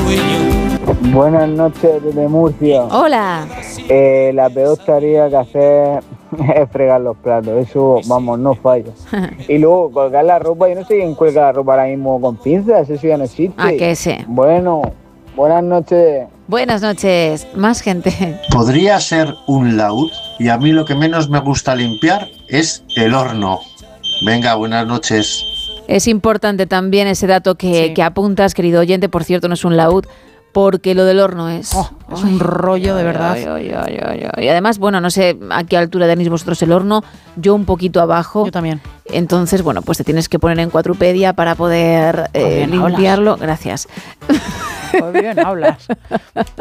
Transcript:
Buenas noches desde Murcia. Hola. La peor tarea que hacer es fregar los platos. Eso, vamos, no falla. Y luego colgar la ropa. Yo no sé quién cuelga la ropa ahora mismo con pinzas. Eso ya no existe. Ah, que sí. Bueno, buenas noches. Buenas noches. Más gente. Podría ser un laúd y a mí lo que menos me gusta limpiar es el horno. Venga, buenas noches. Es importante también ese dato que apuntas, querido oyente. Por cierto, no es un laúd, porque lo del horno es un rollo de verdad. Y además, bueno, no sé a qué altura tenéis vosotros el horno. Yo un poquito abajo. Yo también. Entonces, bueno, pues te tienes que poner en Cuatrupedia para poder limpiarlo. Gracias. Muy bien hablas.